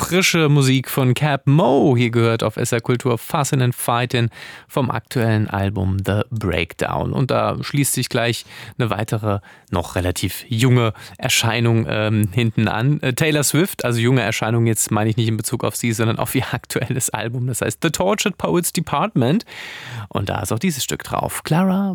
frische Musik von Cap Mo, hier gehört auf SR Kultur Fussin' and Fightin' vom aktuellen Album The Breakdown. Und da schließt sich gleich eine weitere, noch relativ junge Erscheinung hinten an. Taylor Swift, also junge Erscheinung, jetzt meine ich nicht in Bezug auf sie, sondern auf ihr aktuelles Album. Das heißt The Tortured Poets Department. Und da ist auch dieses Stück drauf. Clara